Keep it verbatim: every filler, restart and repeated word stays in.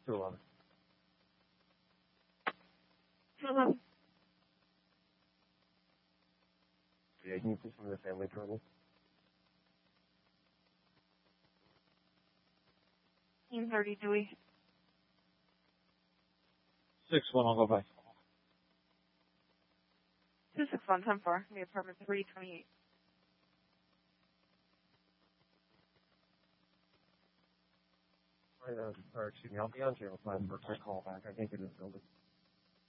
two eleven. Um, Yeah, can you please come to the family trouble? Team thirty, Dewey. Six one, I'll go by. two six one, ten four, the apartment three twenty-eight. Right, uh, or excuse me, I'll be on channel five for a quick call back. I can't get in the building.